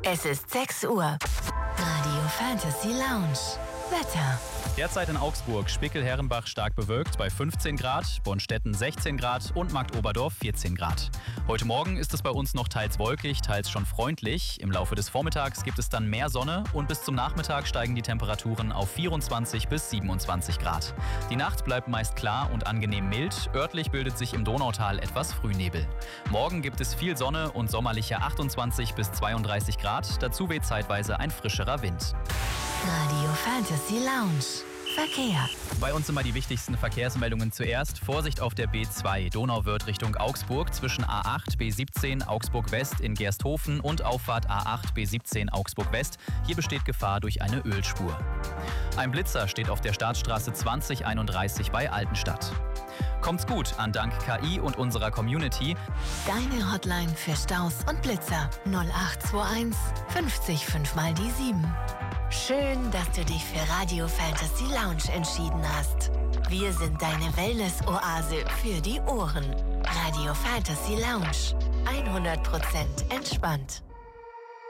Es ist 6 Uhr. Radio Fantasy Lounge. Wetter. Derzeit in Augsburg, Spickel-Herrenbach stark bewölkt bei 15 Grad, Bonstetten 16 Grad und Marktoberdorf 14 Grad. Heute Morgen ist es bei uns noch teils wolkig, teils schon freundlich. Im Laufe des Vormittags gibt es dann mehr Sonne und bis zum Nachmittag steigen die Temperaturen auf 24 bis 27 Grad. Die Nacht bleibt meist klar und angenehm mild. Örtlich bildet sich im Donautal etwas Frühnebel. Morgen gibt es viel Sonne und sommerliche 28 bis 32 Grad. Dazu weht zeitweise ein frischerer Wind. Radio Fantasy Lounge. Verkehr. Bei uns immer die wichtigsten Verkehrsmeldungen zuerst. Vorsicht auf der B2 Donauwörth Richtung Augsburg zwischen A8 B17 Augsburg West in Gersthofen und Auffahrt A8 B17 Augsburg West. Hier besteht Gefahr durch eine Ölspur. Ein Blitzer steht auf der Startstraße 2031 bei Altenstadt. Kommt's gut an dank KI und unserer Community. Deine Hotline für Staus und Blitzer 0821 50 5 mal die 7. Schön, dass du dich für Radio Fantasy Lounge entschieden hast. Wir sind deine Wellness-Oase für die Ohren. Radio Fantasy Lounge. 100% entspannt.